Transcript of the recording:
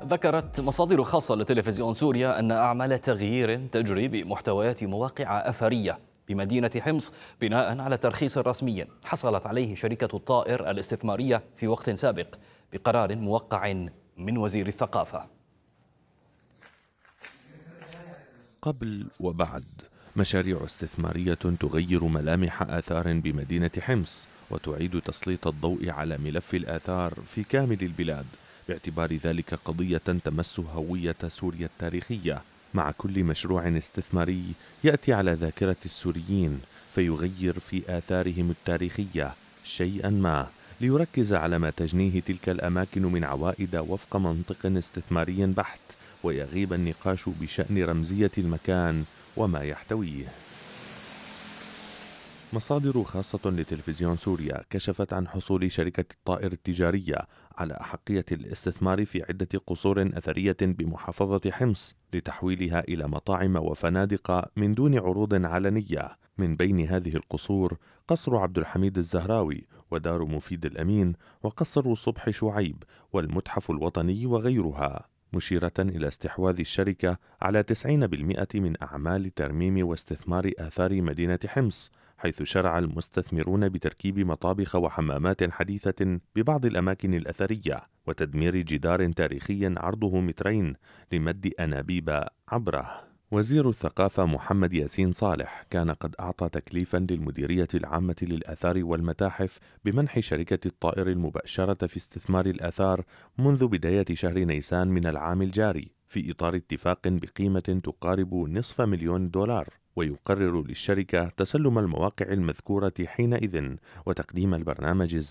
ذكرت مصادر خاصة لتلفزيون سوريا أن أعمال تغيير تجري بمحتويات مواقع أثرية بمدينة حمص بناء على ترخيص رسمي حصلت عليه شركة الطائر الاستثمارية في وقت سابق بقرار موقع من وزير الثقافة. قبل وبعد، مشاريع استثمارية تغير ملامح آثار بمدينة حمص وتعيد تسليط الضوء على ملف الآثار في كامل البلاد، باعتبار ذلك قضية تمس هوية سوريا التاريخية. مع كل مشروع استثماري يأتي على ذاكرة السوريين فيغير في آثارهم التاريخية شيئا ما، ليركز على ما تجنيه تلك الأماكن من عوائد وفق منطق استثماري بحت، ويغيب النقاش بشأن رمزية المكان وما يحتويه. مصادر خاصة لتلفزيون سوريا كشفت عن حصول شركة الطائر التجارية على أحقية الاستثمار في عدة قصور أثرية بمحافظة حمص لتحويلها إلى مطاعم وفنادق من دون عروض علنية. من بين هذه القصور قصر عبد الحميد الزهراوي ودار مفيد الأمين وقصر صبح شعيب والمتحف الوطني وغيرها، مشيرة إلى استحواذ الشركة على 90% من أعمال ترميم واستثمار آثار مدينة حمص، حيث شرع المستثمرون بتركيب مطابخ وحمامات حديثة ببعض الأماكن الأثرية وتدمير جدار تاريخي عرضه مترين لمد أنابيب عبره. وزير الثقافة محمد ياسين صالح كان قد أعطى تكليفا للمديرية العامة للآثار والمتاحف بمنح شركة الطائر المباشرة في استثمار الآثار منذ بداية شهر نيسان من العام الجاري، في إطار اتفاق بقيمة تقارب $500,000، ويقرر للشركة تسلم المواقع المذكورة حينئذ وتقديم البرنامج